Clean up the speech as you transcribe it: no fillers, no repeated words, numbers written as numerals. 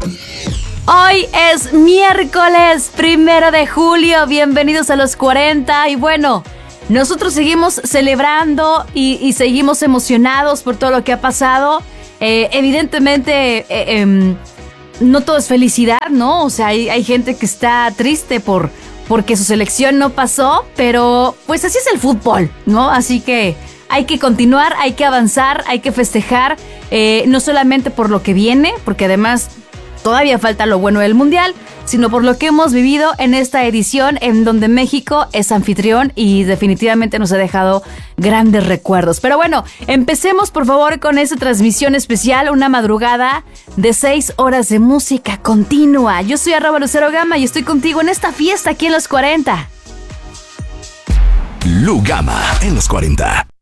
Hoy es miércoles 1 de julio, bienvenidos a los 40 y bueno, nosotros seguimos celebrando y seguimos emocionados por todo lo que ha pasado. Evidentemente, no todo es felicidad, ¿no? O sea, hay gente que está triste porque su selección no pasó, pero pues así es el fútbol, ¿no? Así que hay que continuar, hay que avanzar, hay que festejar, no solamente por lo que viene, porque además todavía falta lo bueno del Mundial, sino por lo que hemos vivido en esta edición en donde México es anfitrión y definitivamente nos ha dejado grandes recuerdos. Pero bueno, empecemos por favor con esta transmisión especial, una madrugada de 6 horas de música continua. Yo soy @LuceroGama y estoy contigo en esta fiesta aquí en los 40. Lu Gama en los 40.